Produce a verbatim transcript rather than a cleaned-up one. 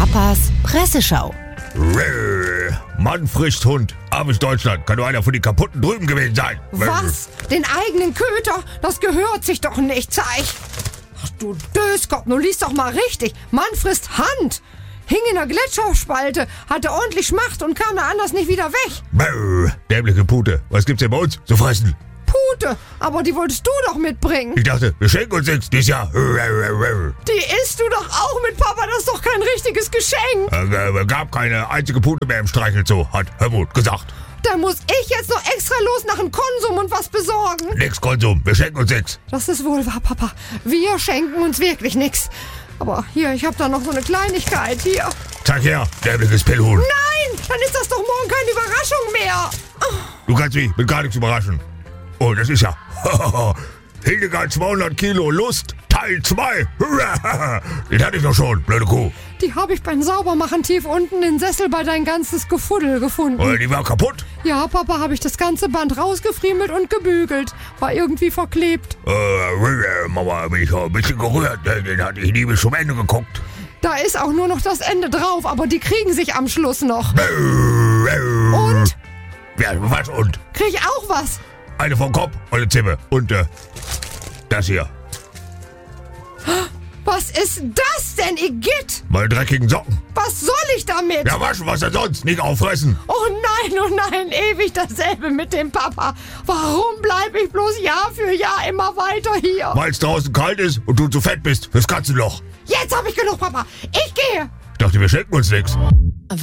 Papas Presseschau. Mann frisst Hund. Armes Deutschland. Kann nur einer von den kaputten drüben gewesen sein. Was? Den eigenen Köter? Das gehört sich doch nicht, zeig. Ach du Döskopf, nun liest doch mal richtig. Mann frisst Hand. Hing in der Gletscherspalte, hatte ordentlich Schmacht und kam da anders nicht wieder weg. Dämliche Pute. Was gibt's denn bei uns zu fressen? Pute, aber die wolltest du doch mitbringen. Ich dachte, wir schenken uns nichts dieses Jahr. Die isst du doch auch mit, Papa. Das ist doch kein richtiges Geschenk. Es gab keine einzige Pute mehr im Streichelzoo, hat Helmut gesagt. Dann muss ich jetzt noch extra los nach dem Konsum und was besorgen. Nix Konsum, wir schenken uns nichts. Das ist wohl wahr, Papa. Wir schenken uns wirklich nichts. Aber hier, ich habe da noch so eine Kleinigkeit. Hier. Zeig her, dämliches Pillhuhn. Nein, dann ist das doch morgen keine Überraschung mehr. Du kannst mich mit gar nichts überraschen. Oh, das ist ja Hildegard zweihundert Kilo Lust, Teil zwei. Den hatte ich doch schon, blöde Kuh. Die habe ich beim Saubermachen tief unten in den Sessel bei dein ganzes Gefuddel gefunden. Oh, die war kaputt? Ja, Papa, habe ich das ganze Band rausgefriemelt und gebügelt. War irgendwie verklebt. Äh, Mama, bin ich auch ein bisschen gerührt. Den hatte ich nie bis zum Ende geguckt. Da ist auch nur noch das Ende drauf, aber die kriegen sich am Schluss noch. Und? Ja, was und? Krieg ich auch was? Eine vom Kopf und eine Zimmer. Und äh, das hier. Was ist das denn, Igitt? Meine dreckigen Socken. Was soll ich damit? Ja, waschen, was denn sonst? Nicht auffressen. Oh nein, oh nein, ewig dasselbe mit dem Papa. Warum bleib ich bloß Jahr für Jahr immer weiter hier? Weil es draußen kalt ist und du zu fett bist fürs Katzenloch. Jetzt hab ich genug, Papa. Ich gehe. Ich dachte, wir schenken uns nichts.